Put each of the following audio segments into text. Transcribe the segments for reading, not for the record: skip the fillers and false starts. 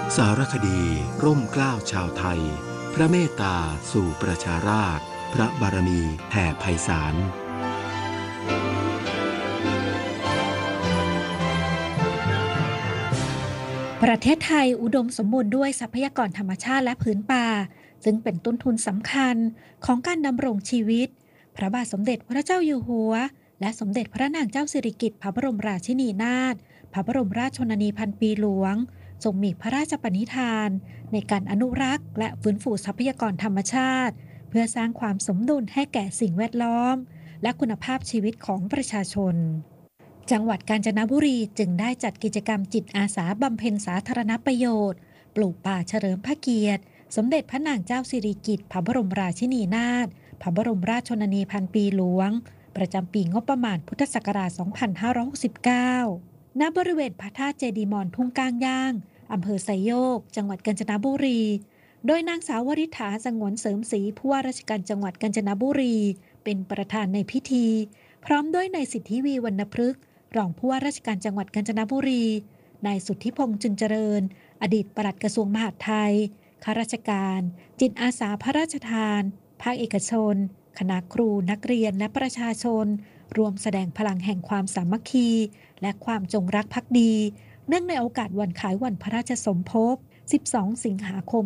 สารคดีร่มเกล้าชาวไทยพระเมตตาสู่ประชาราษฎร์พระบารมีแผ่ไพศาลประเทศไทยอุดมสมบูรณ์ด้วยทรัพยากรธรรมชาติและผืนป่าซึ่งเป็นต้นทุนสำคัญของการดำรงชีวิตพระบาทสมเด็จพระเจ้าอยู่หัวและสมเด็จพระนางเจ้าสิริกิติ์พระบรมราชินีนาถพระบรมราชชนนีพันปีหลวงทรงมีพระราชปณิธานในการอนุรักษ์และฟื้นฟูทรัพยากรธรรมชาติเพื่อสร้างความสมดุลให้แก่สิ่งแวดล้อมและคุณภาพชีวิตของประชาชนจังหวัดกาญจนบุรีจึงได้จัดกิจกรรมจิตอาสาบำเพ็ญสาธารณประโยชน์ปลูกป่าเฉลิมพระเกียรติสมเด็จพระนางเจ้าสิริกิติ์พระบรมราชินีนาถพระบรมราชชนนีพันปีหลวงประจำปีงบประมาณพุทธศักราช 2569 ณ บริเวณพระธาตุเจดีย์มอนทุ่งก้างย่างอำเภอไซโยกจังหวัดกาญจนบุรีโดยนางสาววริษฐาสงวนเสริมศรีผู้ว่าราชการจังหวัดกาญจนบุรีเป็นประธานในพิธีพร้อมด้วยนายสิทธิวีวรรณพฤกษ์รองผู้ว่าราชการจังหวัดกาญจนบุรีนายสุทธิพงษ์จุนเจริญอดีตปลัดกระทรวงมหาดไทยข้าราชการจิตอาสาพระราชทานภาคเอกชนคณะครูนักเรียนและประชาชนรวมแสดงพลังแห่งความสามัคคีและความจงรักภักดีเนื่องในโอกาสวันคล้ายวันพระราชสมภพ 12 สิงหาคม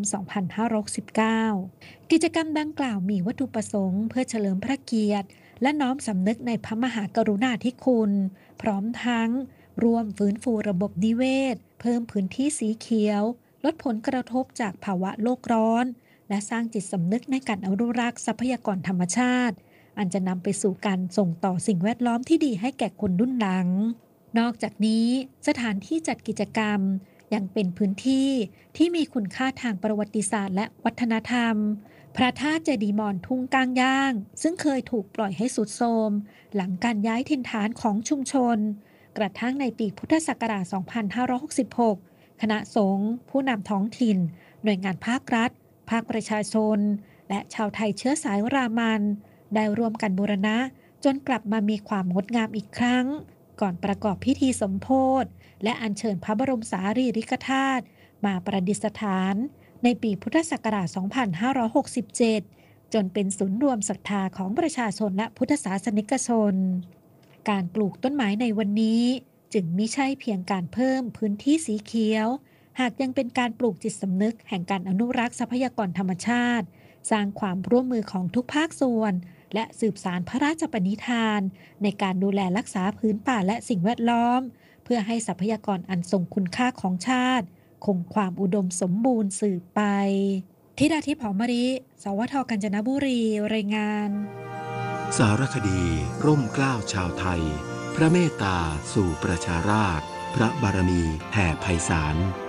2519 กิจกรรมดังกล่าวมีวัตถุประสงค์เพื่อเฉลิมพระเกียรติและน้อมสำนึกในพระมหากรุณาธิคุณพร้อมทั้งร่วมฟื้นฟูระบบนิเวศเพิ่มพื้นที่สีเขียวลดผลกระทบจากภาวะโลกร้อนและสร้างจิตสำนึกในการอนุรักษ์ทรัพยากรธรรมชาติอันจะนำไปสู่การส่งต่อสิ่งแวดล้อมที่ดีให้แก่คนรุ่นหลังนอกจากนี้สถานที่จัดกิจกรรมยังเป็นพื้นที่ที่มีคุณค่าทางประวัติศาสตร์และวัฒนธรรมพระธาตุเจดีย์มอนทุ่งก้างย่างซึ่งเคยถูกปล่อยให้สุดโทรมหลังการย้ายถิ่นฐานของชุมชนกระทั่งในปีพุทธศักราช 2566 คณะสงฆ์ผู้นำท้องถิ่นหน่วยงานภาครัฐภาคประชาชนและชาวไทยเชื้อสายรามันได้ร่วมกันบูรณะจนกลับมามีความงดงามอีกครั้งก่อนประกอบพิธีสมโภชและอัญเชิญพระบรมสารีริกธาตุมาประดิษฐานในปีพุทธศักราช 2567 จนเป็นศูนย์รวมศรัทธาของประชาชนและพุทธศาสนิกชนการปลูกต้นไม้ในวันนี้จึงมิใช่เพียงการเพิ่มพื้นที่สีเขียวหากยังเป็นการปลูกจิตสำนึกแห่งการอนุรักษ์ทรัพยากรธรรมชาติสร้างความร่วมมือของทุกภาคส่วนและสืบสานพระราชปณิธานในการดูแลรักษาพื้นป่าและสิ่งแวดล้อมเพื่อให้ทรัพยากรอันทรงคุณค่าของชาติคงความอุดมสมบูรณ์สืบไปธิดาทิพย์ หอมมะลิ สวท.กาญจนบุรีรายงานสารคดีร่มเกล้าชาวไทยพระเมตตาสู่ประชาราษฎร์พระบารมีแผ่ไพศาล